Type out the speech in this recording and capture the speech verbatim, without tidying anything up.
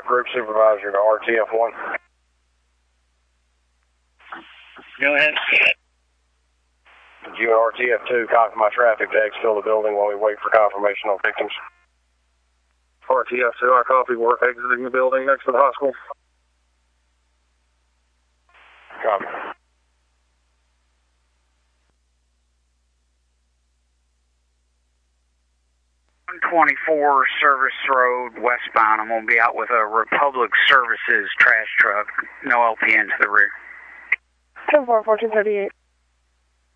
Group Supervisor to R T F one. Go ahead. Did you and R T F two copy my traffic to exfil the building while we wait for confirmation on victims? R T F two, I copy. We're exiting the building next to the hospital. Copy. one twenty-four Service Road, westbound. I'm going to be out with a Republic Services trash truck. No L P N to the rear. ten four, fourteen thirty-eight.